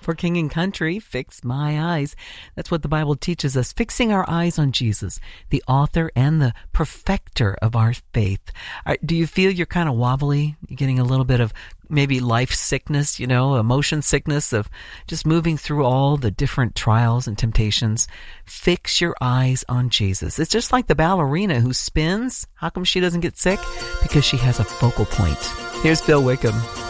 for King and Country, Fix My Eyes. That's what the Bible teaches us, fixing our eyes on Jesus, the author and the perfecter of our faith. Do you feel you're kind of wobbly? You're getting a little bit of maybe life sickness, emotion sickness of just moving through all the different trials and temptations? Fix your eyes on Jesus. It's just like the ballerina who spins. How come she doesn't get sick? Because she has a focal point. Here's Bill Wickham.